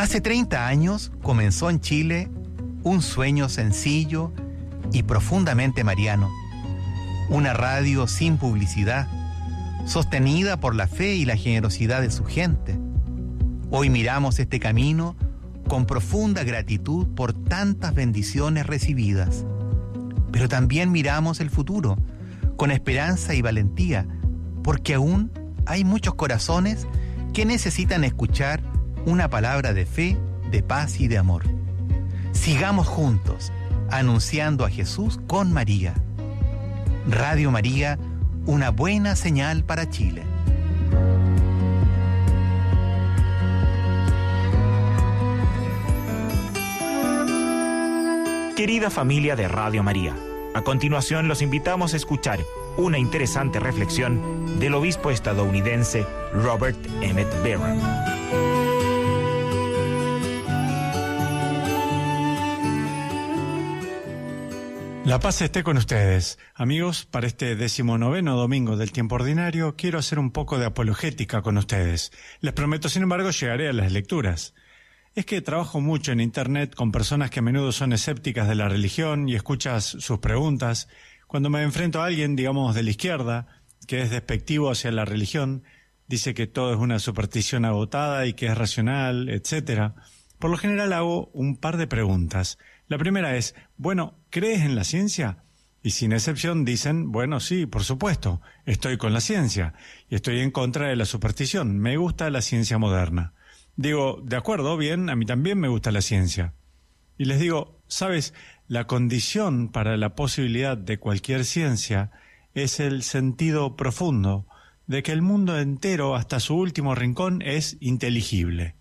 Hace 30 años comenzó en Chile un sueño sencillo y profundamente mariano. Una radio sin publicidad, sostenida por la fe y la generosidad de su gente. Hoy miramos este camino con profunda gratitud por tantas bendiciones recibidas. Pero también miramos el futuro con esperanza y valentía, porque aún hay muchos corazones que necesitan escuchar una palabra de fe, de paz y de amor. Sigamos juntos, anunciando a Jesús con María. Radio María, una buena señal para Chile. Querida familia de Radio María, a continuación los invitamos a escuchar una interesante reflexión del obispo estadounidense Robert Emmett Barron. La paz esté con ustedes. Amigos, para este 19º domingo del tiempo ordinario quiero hacer un poco de apologética con ustedes. Les prometo, sin embargo, llegaré a las lecturas. Es que trabajo mucho en Internet con personas que a menudo son escépticas de la religión y escuchas sus preguntas. Cuando me enfrento a alguien, digamos, de la izquierda, que es despectivo hacia la religión, dice que todo es una superstición agotada y que es racional, etc. Por lo general hago un par de preguntas. La primera es, bueno, ¿crees en la ciencia? Y sin excepción dicen, bueno, sí, por supuesto, estoy con la ciencia y estoy en contra de la superstición, me gusta la ciencia moderna. Digo, de acuerdo, bien, a mí también me gusta la ciencia. Y les digo, ¿sabes? La condición para la posibilidad de cualquier ciencia es el sentido profundo de que el mundo entero, hasta su último rincón, es inteligible.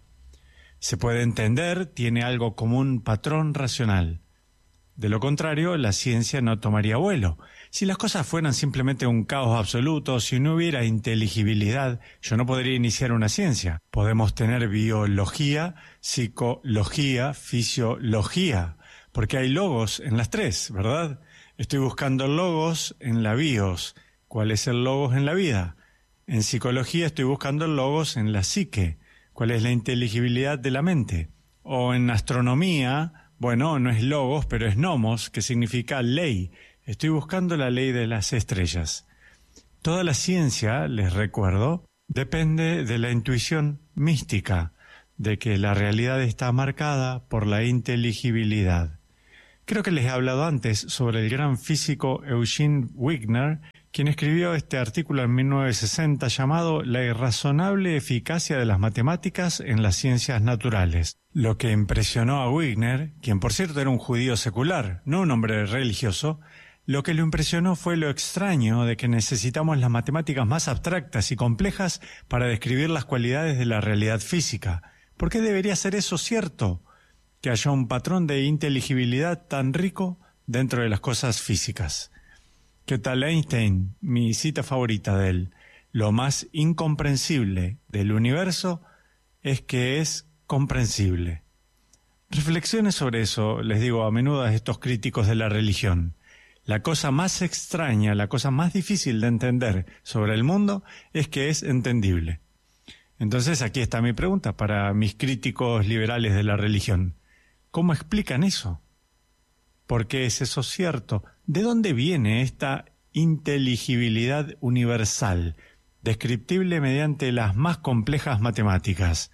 Se puede entender, tiene algo como un patrón racional. De lo contrario, la ciencia no tomaría vuelo. Si las cosas fueran simplemente un caos absoluto, si no hubiera inteligibilidad, yo no podría iniciar una ciencia. Podemos tener biología, psicología, fisiología, porque hay logos en las tres, ¿verdad? Estoy buscando logos en la bios. ¿Cuál es el logos en la vida? En psicología estoy buscando logos en la psique. ¿Cuál es la inteligibilidad de la mente? O en astronomía, bueno, no es logos, pero es nomos, que significa ley. Estoy buscando la ley de las estrellas. Toda la ciencia, les recuerdo, depende de la intuición mística, de que la realidad está marcada por la inteligibilidad. Creo que les he hablado antes sobre el gran físico Eugene Wigner, quien escribió este artículo en 1960 llamado La irrazonable eficacia de las matemáticas en las ciencias naturales. Lo que impresionó a Wigner, quien por cierto era un judío secular, no un hombre religioso, lo que lo impresionó fue lo extraño de que necesitamos las matemáticas más abstractas y complejas para describir las cualidades de la realidad física. ¿Por qué debería ser eso cierto? Que haya un patrón de inteligibilidad tan rico dentro de las cosas físicas. ¿Qué tal Einstein? Mi cita favorita de él. Lo más incomprensible del universo es que es comprensible. Reflexiones sobre eso, les digo a menudo a estos críticos de la religión. La cosa más extraña, la cosa más difícil de entender sobre el mundo es que es entendible. Entonces aquí está mi pregunta para mis críticos liberales de la religión. ¿Cómo explican eso? ¿Por qué es eso cierto? ¿De dónde viene esta inteligibilidad universal, descriptible mediante las más complejas matemáticas?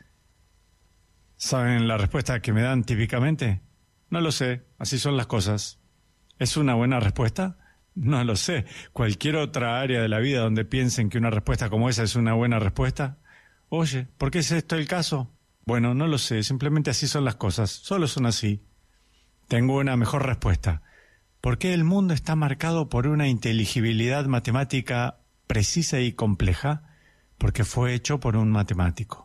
¿Saben la respuesta que me dan típicamente? No lo sé, así son las cosas. ¿Es una buena respuesta? No lo sé. ¿Cualquier otra área de la vida donde piensen que una respuesta como esa es una buena respuesta? Oye, ¿por qué es esto el caso? Bueno, no lo sé, simplemente así son las cosas, solo son así. Tengo una mejor respuesta. ¿Por qué el mundo está marcado por una inteligibilidad matemática precisa y compleja? Porque fue hecho por un matemático.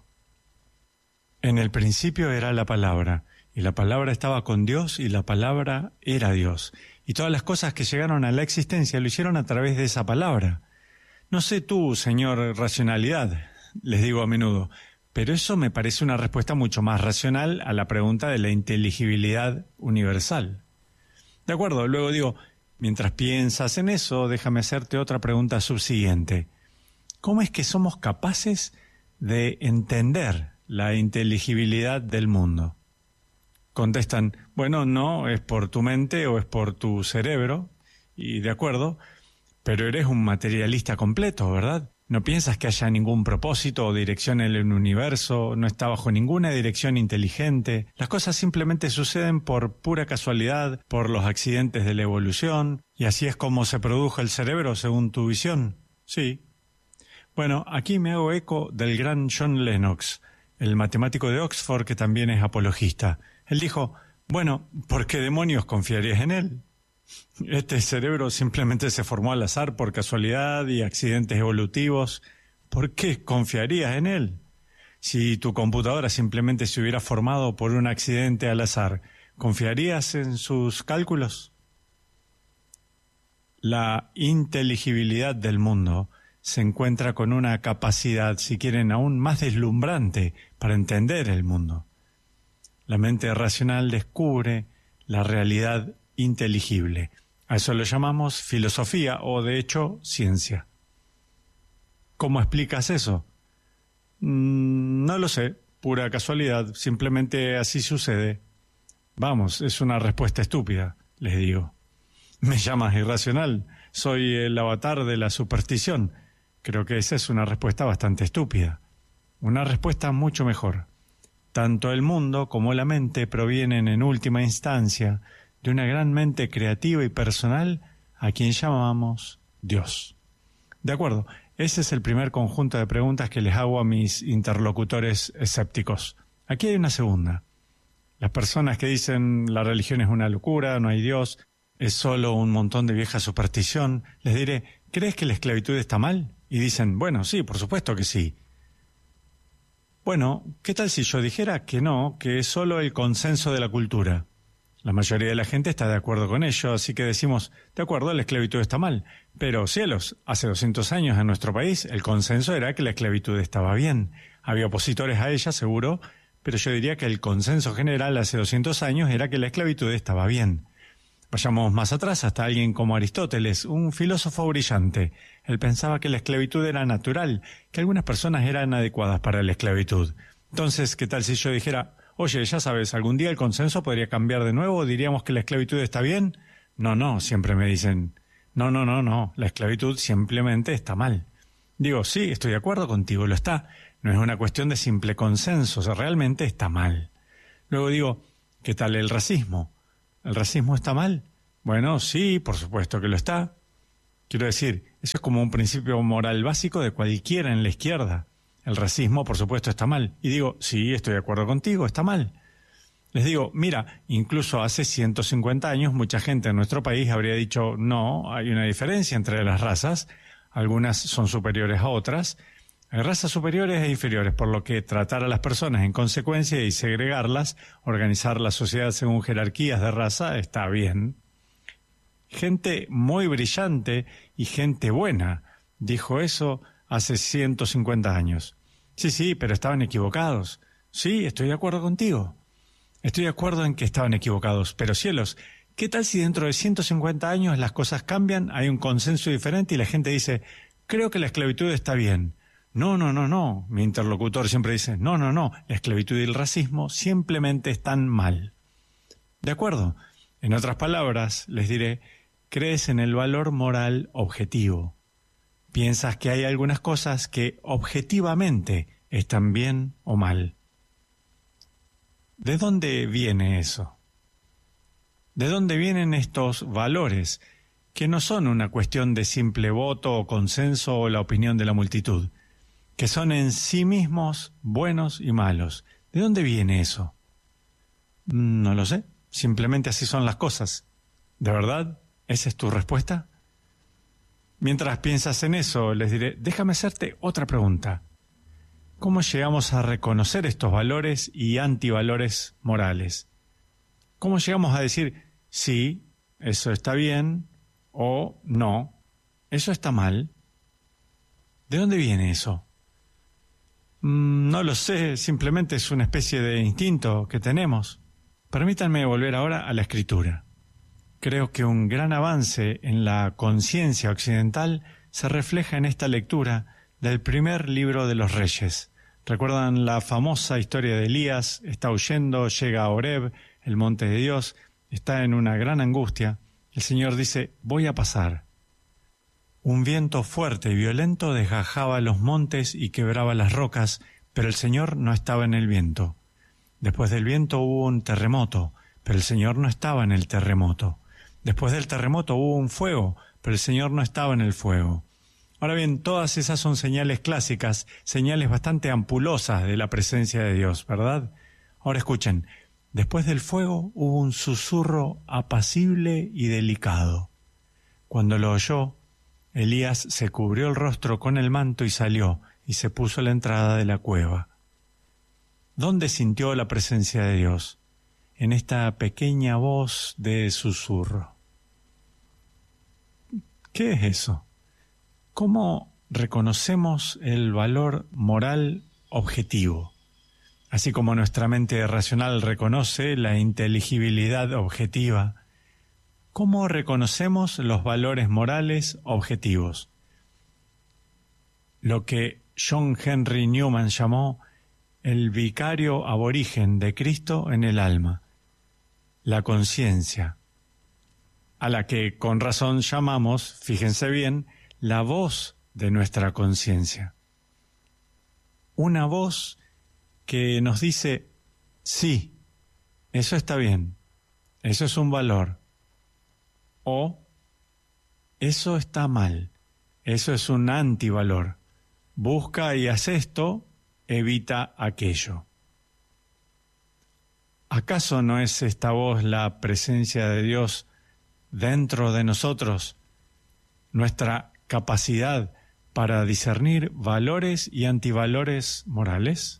En el principio era la palabra, y la palabra estaba con Dios, y la palabra era Dios. Y todas las cosas que llegaron a la existencia lo hicieron a través de esa palabra. No sé tú, señor racionalidad, les digo a menudo, pero eso me parece una respuesta mucho más racional a la pregunta de la inteligibilidad universal. De acuerdo, luego digo, mientras piensas en eso, déjame hacerte otra pregunta subsiguiente. ¿Cómo es que somos capaces de entender la inteligibilidad del mundo. Contestan, bueno, no, es por tu mente o es por tu cerebro, y de acuerdo, pero eres un materialista completo, ¿verdad? ¿No piensas que haya ningún propósito o dirección en el universo? ¿No está bajo ninguna dirección inteligente? Las cosas simplemente suceden por pura casualidad, por los accidentes de la evolución, y así es como se produjo el cerebro según tu visión. Sí. Bueno, aquí me hago eco del gran John Lennox, el matemático de Oxford que también es apologista. Él dijo, bueno, ¿por qué demonios confiarías en él? Este cerebro simplemente se formó al azar por casualidad y accidentes evolutivos. ¿Por qué confiarías en él? Si tu computadora simplemente se hubiera formado por un accidente al azar, ¿confiarías en sus cálculos? La inteligibilidad del mundo se encuentra con una capacidad, si quieren, aún más deslumbrante para entender el mundo. La mente racional descubre la realidad inteligible. A eso lo llamamos filosofía o, de hecho, ciencia. ¿Cómo explicas eso? No lo sé, pura casualidad, simplemente así sucede. Vamos, es una respuesta estúpida, les digo. Me llamas irracional, soy el avatar de la superstición. Creo que esa es una respuesta bastante estúpida. Una respuesta mucho mejor. Tanto el mundo como la mente provienen en última instancia de una gran mente creativa y personal a quien llamamos Dios. De acuerdo, ese es el primer conjunto de preguntas que les hago a mis interlocutores escépticos. Aquí hay una segunda. Las personas que dicen la religión es una locura, no hay Dios, es solo un montón de vieja superstición, les diré, ¿crees que la esclavitud está mal? Y dicen, bueno, sí, por supuesto que sí. Bueno, ¿qué tal si yo dijera que no, que es solo el consenso de la cultura? La mayoría de la gente está de acuerdo con ello, así que decimos, de acuerdo, la esclavitud está mal. Pero, cielos, hace 200 años en nuestro país el consenso era que la esclavitud estaba bien. Había opositores a ella, seguro, pero yo diría que el consenso general hace 200 años era que la esclavitud estaba bien. Vayamos más atrás hasta alguien como Aristóteles, un filósofo brillante. Él pensaba que la esclavitud era natural, que algunas personas eran adecuadas para la esclavitud. Entonces, ¿qué tal si yo dijera, oye, ya sabes, algún día el consenso podría cambiar de nuevo, diríamos que la esclavitud está bien? No, siempre me dicen, no, la esclavitud simplemente está mal. Digo, sí, estoy de acuerdo contigo, lo está. No es una cuestión de simple consenso, o sea, realmente está mal. Luego digo, ¿qué tal el racismo? ¿El racismo está mal? Bueno, sí, por supuesto que lo está. Quiero decir, eso es como un principio moral básico de cualquiera en la izquierda. El racismo, por supuesto, está mal. Y digo, sí, estoy de acuerdo contigo, está mal. Les digo, mira, incluso hace 150 años mucha gente en nuestro país habría dicho, no, hay una diferencia entre las razas, algunas son superiores a otras. Hay razas superiores e inferiores, por lo que tratar a las personas en consecuencia y segregarlas, organizar la sociedad según jerarquías de raza, está bien. Gente muy brillante y gente buena dijo eso hace 150 años. Sí, pero estaban equivocados. Sí, estoy de acuerdo contigo. Estoy de acuerdo en que estaban equivocados, pero cielos, ¿qué tal si dentro de 150 años las cosas cambian, hay un consenso diferente y la gente dice, creo que la esclavitud está bien? No, mi interlocutor siempre dice, no, la esclavitud y el racismo simplemente están mal. De acuerdo, en otras palabras, les diré, crees en el valor moral objetivo. Piensas que hay algunas cosas que objetivamente están bien o mal. ¿De dónde viene eso? ¿De dónde vienen estos valores que no son una cuestión de simple voto o consenso o la opinión de la multitud, que son en sí mismos buenos y malos? ¿De dónde viene eso? No lo sé, simplemente así son las cosas. ¿De verdad? ¿Esa es tu respuesta? Mientras piensas en eso, les diré, déjame hacerte otra pregunta. ¿Cómo llegamos a reconocer estos valores y antivalores morales? ¿Cómo llegamos a decir, sí, eso está bien, o no, eso está mal? ¿De dónde viene eso? No lo sé, simplemente es una especie de instinto que tenemos. Permítanme volver ahora a la escritura. Creo que un gran avance en la conciencia occidental se refleja en esta lectura del primer libro de los Reyes, ¿Recuerdan la famosa historia de Elías? Está huyendo, llega a Horeb, el monte de Dios, está en una gran angustia. El Señor dice, voy a pasar. Un viento fuerte y violento desgajaba los montes y quebraba las rocas, pero el Señor no estaba en el viento. Después del viento hubo un terremoto, pero el Señor no estaba en el terremoto. Después del terremoto hubo un fuego, pero el Señor no estaba en el fuego. Ahora bien, todas esas son señales clásicas, señales bastante ampulosas de la presencia de Dios, ¿verdad? Ahora escuchen, después del fuego hubo un susurro apacible y delicado. Cuando lo oyó, Elías se cubrió el rostro con el manto y salió, y se puso a la entrada de la cueva. ¿Dónde sintió la presencia de Dios? En esta pequeña voz de susurro. ¿Qué es eso? ¿Cómo reconocemos el valor moral objetivo? Así como nuestra mente racional reconoce la inteligibilidad objetiva, ¿cómo reconocemos los valores morales objetivos? Lo que John Henry Newman llamó el vicario aborigen de Cristo en el alma, la conciencia, a la que con razón llamamos, fíjense bien, la voz de nuestra conciencia. Una voz que nos dice, sí, eso está bien, eso es un valor, o eso está mal, eso es un antivalor. Busca y haz esto, evita aquello. ¿Acaso no es esta voz la presencia de Dios dentro de nosotros, nuestra capacidad para discernir valores y antivalores morales?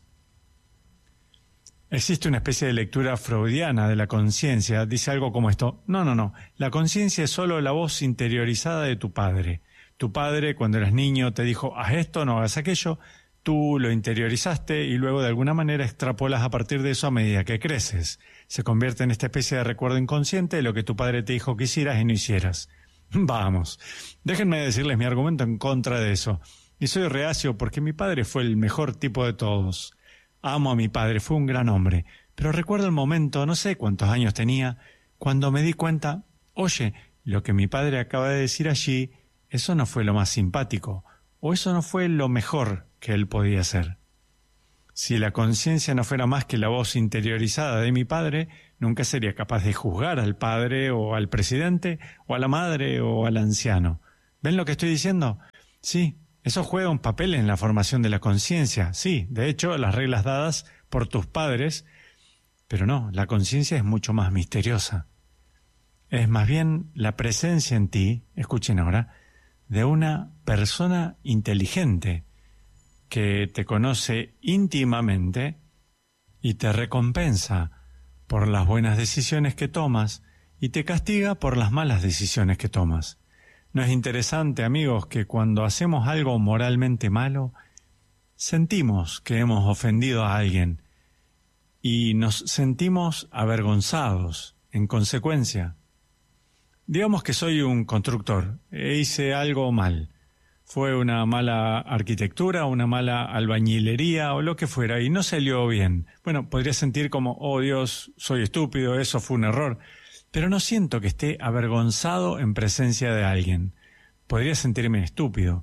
Existe una especie de lectura freudiana de la conciencia. Dice algo como esto: no, la conciencia es solo la voz interiorizada de tu padre. Tu padre, cuando eras niño, te dijo, haz esto, no hagas aquello. Tú lo interiorizaste y luego de alguna manera extrapolas a partir de eso a medida que creces. Se convierte en esta especie de recuerdo inconsciente de lo que tu padre te dijo que hicieras y no hicieras. Vamos, déjenme decirles mi argumento en contra de eso. Y soy reacio porque mi padre fue el mejor tipo de todos. Amo a mi padre, fue un gran hombre. Pero recuerdo el momento, no sé cuántos años tenía, cuando me di cuenta, oye, lo que mi padre acaba de decir allí, eso no fue lo más simpático, o eso no fue lo mejor que él podía hacer. Si la conciencia no fuera más que la voz interiorizada de mi padre, nunca sería capaz de juzgar al padre o al presidente o a la madre o al anciano. ¿Ven lo que estoy diciendo? Sí, eso juega un papel en la formación de la conciencia. Sí, de hecho, las reglas dadas por tus padres, pero no, la conciencia es mucho más misteriosa. Es más bien la presencia en ti, escuchen ahora, de una persona inteligente que te conoce íntimamente y te recompensa por las buenas decisiones que tomas y te castiga por las malas decisiones que tomas. ¿No es interesante, amigos, que cuando hacemos algo moralmente malo, sentimos que hemos ofendido a alguien y nos sentimos avergonzados en consecuencia? Digamos que soy un constructor e hice algo mal. Fue una mala arquitectura, una mala albañilería o lo que fuera y no salió bien. Bueno, podría sentir como, oh Dios, soy estúpido, eso fue un error. Pero no siento que esté avergonzado en presencia de alguien. Podría sentirme estúpido.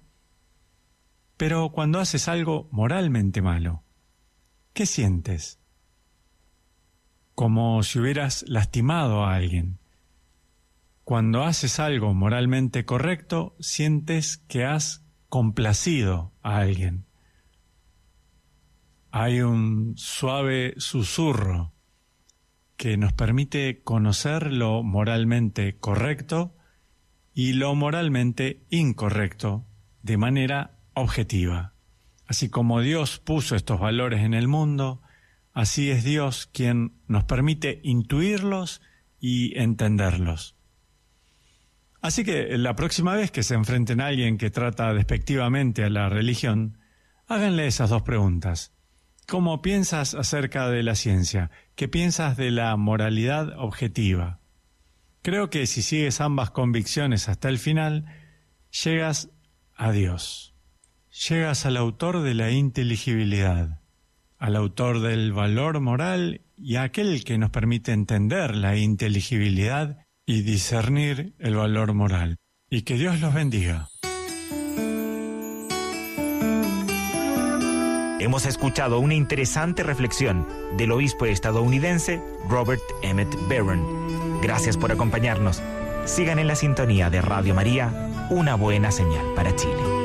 Pero cuando haces algo moralmente malo, ¿qué sientes? Como si hubieras lastimado a alguien. Cuando haces algo moralmente correcto, sientes que has complacido a alguien. Hay un suave susurro que nos permite conocer lo moralmente correcto y lo moralmente incorrecto de manera objetiva. Así como Dios puso estos valores en el mundo, así es Dios quien nos permite intuirlos y entenderlos. Así que la próxima vez que se enfrenten a alguien que trata despectivamente a la religión, háganle esas dos preguntas. ¿Cómo piensas acerca de la ciencia? ¿Qué piensas de la moralidad objetiva? Creo que si sigues ambas convicciones hasta el final, llegas a Dios. Llegas al autor de la inteligibilidad, al autor del valor moral y a aquel que nos permite entender la inteligibilidad y discernir el valor moral. Y que Dios los bendiga. Hemos escuchado una interesante reflexión del obispo estadounidense Robert Emmett Barron. Gracias por acompañarnos. Sigan en la sintonía de Radio María, una buena señal para Chile.